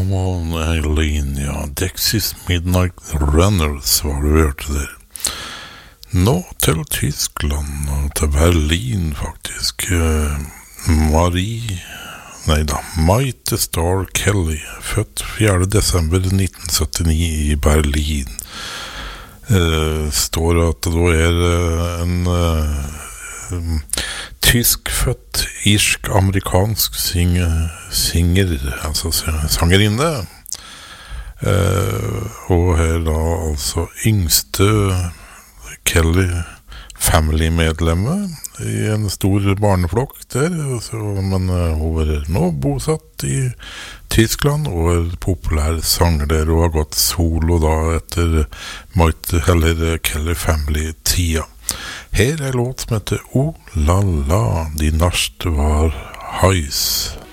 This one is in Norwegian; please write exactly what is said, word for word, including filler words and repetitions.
Ramon Eileen, ja, Dexys Midnight Runners var det vi hørte der. Nå til Tyskland, og til Berlin faktisk. Marie, nei da, Maite Starr Kelly, født fjerde desember nitten syttini i Berlin. Uh, står at det er en uh, um, tyskfødt, irsk-amerikansk synger, synger, altså sangerinne. Uh, og her da altså yngste Kelly family-medlemmet i en stor barneflokk der, så, men uh, hun er nå bosatt i Tyskland og er populær sanger der og har gått solo da etter Maite, eller Kelly Family-tida. Her er låt som heter O La La, de nærste var Heis.